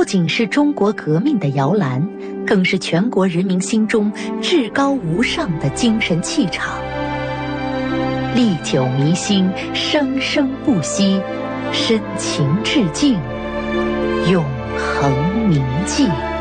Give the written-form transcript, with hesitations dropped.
仅是中国革命的摇篮，更是全国人民心中至高无上的精神气场。历久弥新，生生不息，深情致敬，永恒铭记。